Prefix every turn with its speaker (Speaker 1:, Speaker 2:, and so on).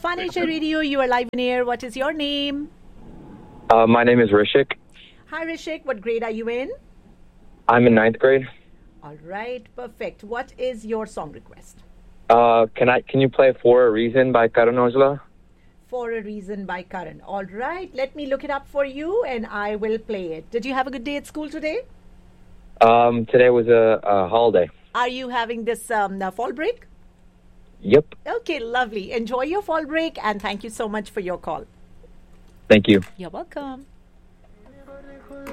Speaker 1: Fun Nature Radio. You are live in air. What is your name?
Speaker 2: My name is Rishik.
Speaker 1: Hi, Rishik. What grade are you in?
Speaker 2: I'm in ninth grade.
Speaker 1: All right, perfect. What is your song request?
Speaker 2: Can you play For a Reason by Karan Aujla?
Speaker 1: For a Reason by Karan. All right, let me look it up for you and I will play it. Did you have a good day at school today?
Speaker 2: Today was a holiday.
Speaker 1: Are you having this fall break?
Speaker 2: Yep.
Speaker 1: Okay, lovely. Enjoy your fall break and thank you so much for your call.
Speaker 2: Thank you.
Speaker 1: You're welcome.